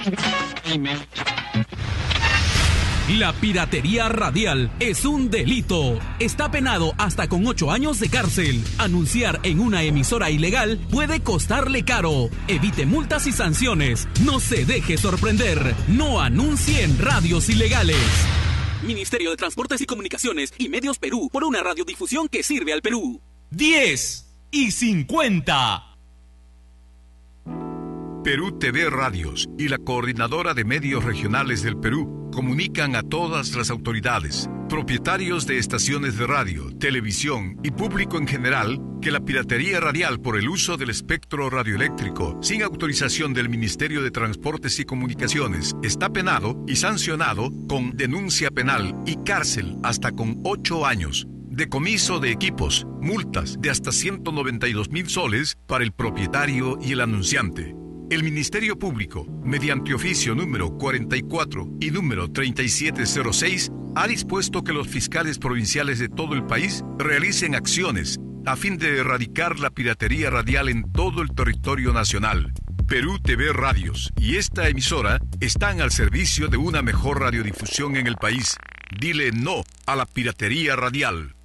La piratería radial es un delito. Está penado hasta con 8 años de cárcel. Anunciar en una emisora ilegal puede costarle caro. Evite multas y sanciones. No se deje sorprender. No anuncie en radios ilegales. Ministerio de Transportes y Comunicaciones y Medios Perú, por una radiodifusión que sirve al Perú. 10:50. Perú TV Radios y la Coordinadora de Medios Regionales del Perú comunican a todas las autoridades, propietarios de estaciones de radio, televisión y público en general que la piratería radial por el uso del espectro radioeléctrico sin autorización del Ministerio de Transportes y Comunicaciones está penado y sancionado con denuncia penal y cárcel hasta con 8 años. Decomiso de equipos, multas de hasta 192.000 soles para el propietario y el anunciante. El Ministerio Público, mediante oficio número 44 y número 3706, ha dispuesto que los fiscales provinciales de todo el país realicen acciones a fin de erradicar la piratería radial en todo el territorio nacional. Perú TV Radios y esta emisora están al servicio de una mejor radiodifusión en el país. Dile no a la piratería radial.